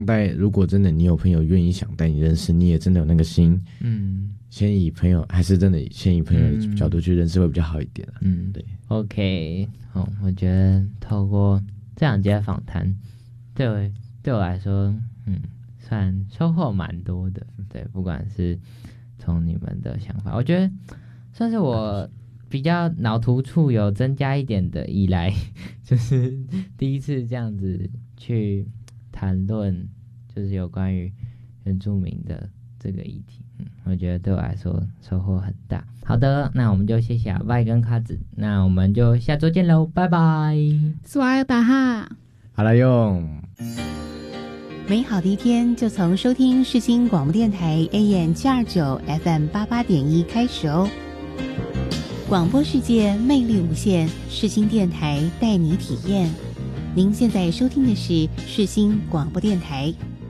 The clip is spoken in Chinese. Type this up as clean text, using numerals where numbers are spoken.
但如果真的你有朋友愿意想带你认识，你也真的有那个心，先以朋友还是真的先以朋友的角度去认识会比较好一点对。 OK， 我觉得透过这两节访谈，对我来说，算收获蛮多的。对，不管是从你们的想法，我觉得算是我比较脑突触有增加一点的以来，就是第一次这样子去谈论，就是有关于原住民的这个议题。我觉得对我来说收获很大。好的，那我们就谢谢阿拜跟卡子，那我们就下周见喽，拜拜。 斯瓦尔达哈， 好了用。 美好的一天就从收听世新广播电台 AM729 FM88.1 开始哦。广播世界魅力无限，世新电台带你体验。您现在收听的是世新广播电台